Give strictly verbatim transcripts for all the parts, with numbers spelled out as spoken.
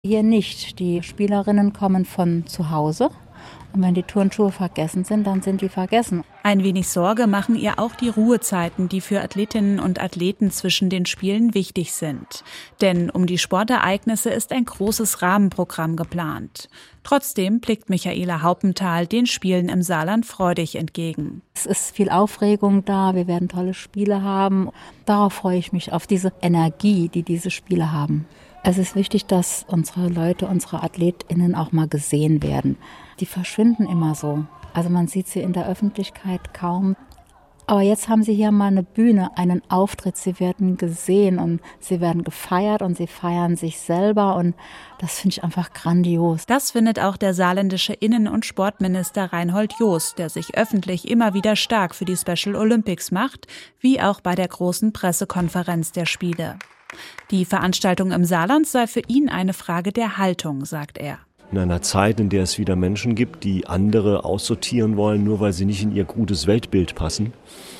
Hier nicht. Die Spielerinnen kommen von zu Hause. Und wenn die Turnschuhe vergessen sind, dann sind die vergessen. Ein wenig Sorge machen ihr auch die Ruhezeiten, die für Athletinnen und Athleten zwischen den Spielen wichtig sind. Denn um die Sportereignisse ist ein großes Rahmenprogramm geplant. Trotzdem blickt Michaela Haupenthal den Spielen im Saarland freudig entgegen. Es ist viel Aufregung da, wir werden tolle Spiele haben. Darauf freue ich mich, auf diese Energie, die diese Spiele haben. Es ist wichtig, dass unsere Leute, unsere AthletInnen auch mal gesehen werden. Die verschwinden immer so. Also man sieht sie in der Öffentlichkeit kaum. Aber jetzt haben sie hier mal eine Bühne, einen Auftritt. Sie werden gesehen und sie werden gefeiert und sie feiern sich selber. Und das finde ich einfach grandios. Das findet auch der saarländische Innen- und Sportminister Reinhold Jost, der sich öffentlich immer wieder stark für die Special Olympics macht, wie auch bei der großen Pressekonferenz der Spiele. Die Veranstaltung im Saarland sei für ihn eine Frage der Haltung, sagt er. In einer Zeit, in der es wieder Menschen gibt, die andere aussortieren wollen, nur weil sie nicht in ihr gutes Weltbild passen,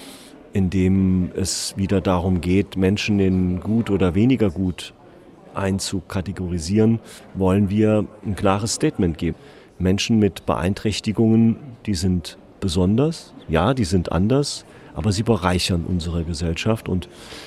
in dem es wieder darum geht, Menschen in gut oder weniger gut einzukategorisieren, wollen wir ein klares Statement geben. Menschen mit Beeinträchtigungen, die sind besonders, ja, die sind anders, aber sie bereichern unsere Gesellschaft und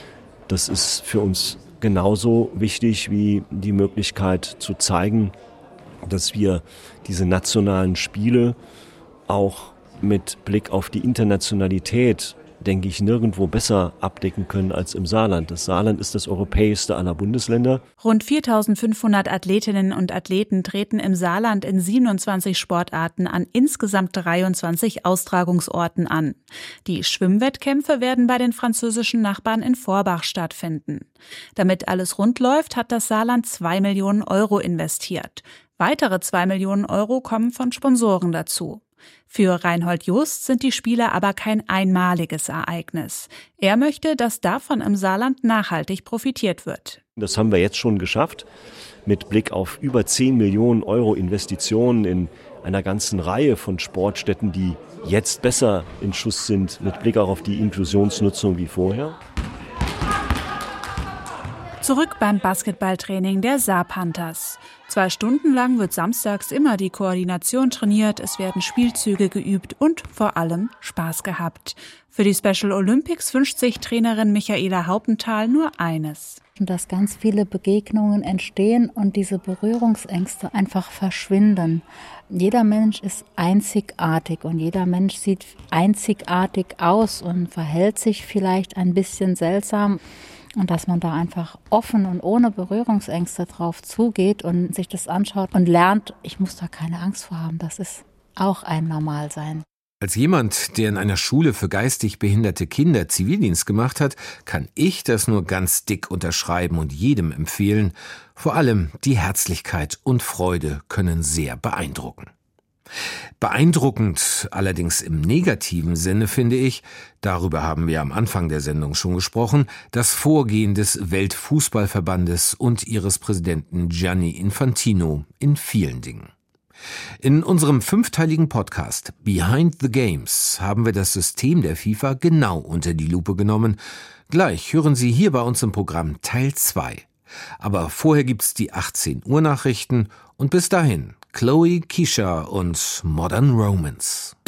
das ist für uns genauso wichtig wie die Möglichkeit zu zeigen, dass wir diese nationalen Spiele auch mit Blick auf die Internationalität, denke ich, nirgendwo besser abdecken können als im Saarland. Das Saarland ist das europäischste aller Bundesländer. Rund viertausendfünfhundert Athletinnen und Athleten treten im Saarland in siebenundzwanzig Sportarten an insgesamt dreiundzwanzig Austragungsorten an. Die Schwimmwettkämpfe werden bei den französischen Nachbarn in Forbach stattfinden. Damit alles rund läuft, hat das Saarland zwei Millionen Euro investiert. Weitere zwei Millionen Euro kommen von Sponsoren dazu. Für Reinhold Jost sind die Spiele aber kein einmaliges Ereignis. Er möchte, dass davon im Saarland nachhaltig profitiert wird. Das haben wir jetzt schon geschafft, mit Blick auf über zehn Millionen Euro Investitionen in einer ganzen Reihe von Sportstätten, die jetzt besser in Schuss sind, mit Blick auch auf die Inklusionsnutzung wie vorher. Zurück beim Basketballtraining der Saarpanthers. Zwei Stunden lang wird samstags immer die Koordination trainiert, es werden Spielzüge geübt und vor allem Spaß gehabt. Für die Special Olympics wünscht sich Trainerin Michaela Haupenthal nur eines. Dass ganz viele Begegnungen entstehen und diese Berührungsängste einfach verschwinden. Jeder Mensch ist einzigartig und jeder Mensch sieht einzigartig aus und verhält sich vielleicht ein bisschen seltsam. Und dass man da einfach offen und ohne Berührungsängste drauf zugeht und sich das anschaut und lernt, ich muss da keine Angst vor haben, das ist auch ein Normalsein. Als jemand, der in einer Schule für geistig behinderte Kinder Zivildienst gemacht hat, kann ich das nur ganz dick unterschreiben und jedem empfehlen. Vor allem die Herzlichkeit und Freude können sehr beeindrucken. Beeindruckend, allerdings im negativen Sinne, finde ich, darüber haben wir am Anfang der Sendung schon gesprochen, das Vorgehen des Weltfußballverbandes und ihres Präsidenten Gianni Infantino in vielen Dingen. In unserem fünfteiligen Podcast Behind the Games haben wir das System der FIFA genau unter die Lupe genommen. Gleich hören Sie hier bei uns im Programm Teil zwei. Aber vorher gibt's die achtzehn Uhr Nachrichten und bis dahin Chloe Kisha und Modern Romance.